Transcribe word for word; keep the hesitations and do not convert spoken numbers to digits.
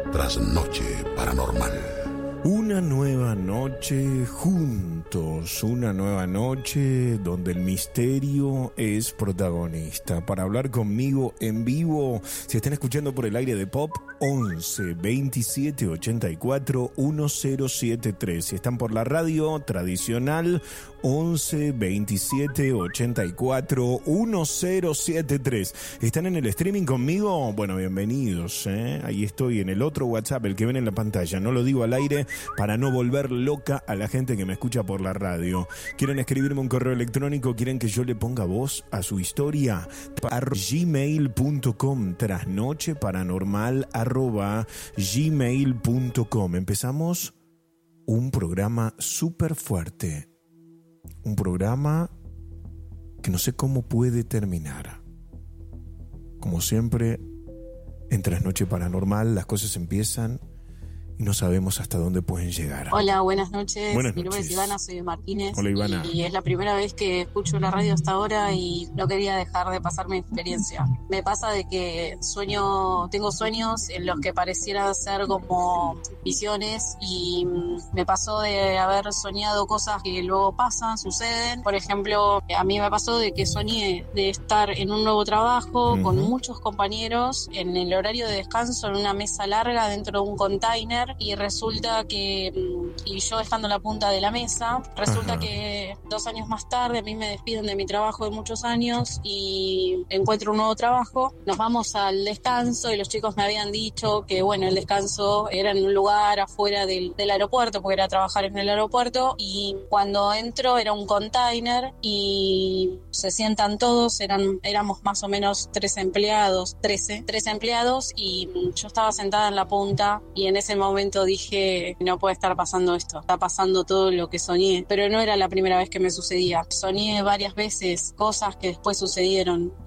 Trasnoche Paranormal. Una nueva noche juntos, una nueva noche donde el misterio es protagonista. Para hablar conmigo en vivo, si están escuchando por el aire de Pop, once veintisiete ochenta y cuatro mil setenta y tres. Si están por la radio tradicional, once veintisiete ochenta y cuatro mil setenta y tres. ¿Están en el streaming conmigo? Bueno, bienvenidos, ¿eh? Ahí estoy en el otro WhatsApp, el que ven en la pantalla. No lo digo al aire para no volver loca a la gente que me escucha por la radio. ¿Quieren escribirme un correo electrónico? ¿Quieren que yo le ponga voz a su historia? Ar- gmail punto com, trasnoche paranormal arroba gmail punto com. Empezamos un programa súper fuerte. Un programa que no sé cómo puede terminar. Como siempre, en Trasnoche Paranormal las cosas empiezan y no sabemos hasta dónde pueden llegar. Hola, buenas noches. Buenas Mi nombre noches. es Ivana, soy de Martínez. Hola, Ivana. Y es la primera vez que escucho la radio hasta ahora y no quería dejar de pasar mi experiencia. Me pasa de que sueño, tengo sueños en los que pareciera ser como visiones y me pasó de haber soñado cosas que luego pasan, suceden. Por ejemplo, a mí me pasó de que soñé de estar en un nuevo trabajo uh-huh. con muchos compañeros en el horario de descanso en una mesa larga dentro de un container. Y resulta que, y yo estando en la punta de la mesa, resulta Ajá. que dos años más tarde a mí me despiden de mi trabajo de muchos años y encuentro un nuevo trabajo. Nos vamos al descanso y los chicos me habían dicho que bueno, el descanso era en un lugar afuera del, del aeropuerto, porque era trabajar en el aeropuerto, y cuando entro era un container y se sientan todos, eran, éramos más o menos tres empleados, trece, trece empleados, y yo estaba sentada en la punta y en ese momento dije, no puede estar pasando esto, está pasando todo lo que soñé, pero no era la primera vez que me sucedía. Soñé varias veces cosas que después sucedieron